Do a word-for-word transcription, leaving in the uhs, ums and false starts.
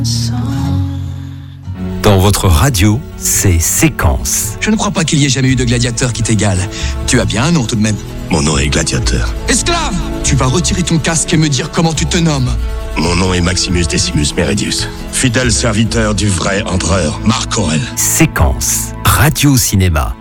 Dans votre radio, c'est Séquence. Je ne crois pas qu'il y ait jamais eu de gladiateur qui t'égale. Tu as bien un nom tout de même. Mon nom est Gladiateur. Esclave! Tu vas retirer ton casque et me dire comment tu te nommes. Mon nom est Maximus Decimus Meridius, fidèle serviteur du vrai empereur Marc Aurèle. Séquence, radio cinéma.